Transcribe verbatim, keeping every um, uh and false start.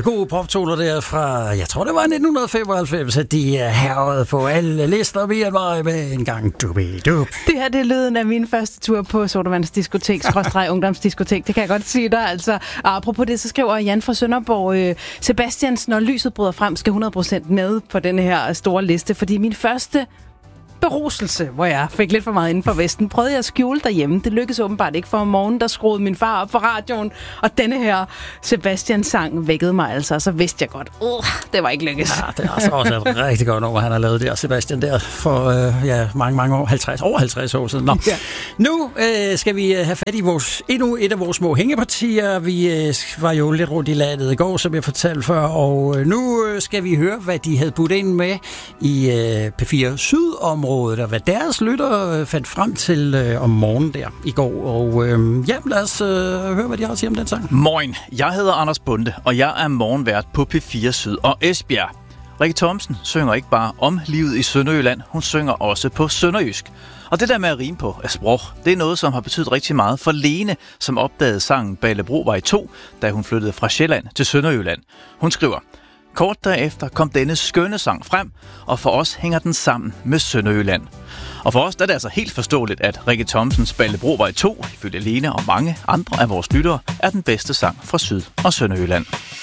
nogle gode poptoner der fra, jeg tror det var nitten femoghalvfems, at de er herret på alle lister mere end mig med en gang dubi-dub. Det her, det er lyden af min første tur på Sodavands diskotek, skråstreg ungdomsdiskotek, det kan jeg godt sige dig. Altså, apropos det, så skriver Jan fra Sønderborg, øh, Sebastians, når lyset bryder frem, skal hundrede procent med på den her store liste, fordi min første beruselse, hvor jeg fik lidt for meget inden for Vesten, prøvede jeg at skjule derhjemme. Det lykkedes åbenbart ikke, for om morgenen, der skruede min far op for radioen, og denne her Sebastian-sang vækkede mig altså, og så vidste jeg godt, uh, det var ikke lykkes. Ja, det er altså også et rigtig godt nummer, han har lavet der, Sebastian, der for øh, ja, mange, mange år, halvtreds, over halvtreds år siden. Nå. Ja. Nu øh, skal vi have fat i vores, endnu et af vores små hængepartier. Vi øh, var jo lidt rundt i landet i går, som jeg fortalte før, og øh, nu øh, skal vi høre, hvad de havde budt ind med i øh, P fire Syd-området, og hvad deres lytter fandt frem til øh, om morgenen der i går. Og øh, ja, lad os øh, høre, hvad de har at sige om den sang. Moin, jeg hedder Anders Bunde, og jeg er morgenvært på P fire Syd og Esbjerg. Rikke Thomsen synger ikke bare om livet i Sønderjylland, hun synger også på sønderjysk. Og det der med at rime på af sprog, det er noget, som har betydet rigtig meget for Lene, som opdagede sangen Ballebrovej to, da hun flyttede fra Sjælland til Sønderjylland. Hun skriver: kort derefter kom denne skønne sang frem, og for os hænger den sammen med Sønderjylland. Og for os der er det altså helt forståeligt, at Rikke Thomsens Ballebrovej to, ifølge Lene og mange andre af vores lyttere, er den bedste sang fra Syd- og Sønderjylland.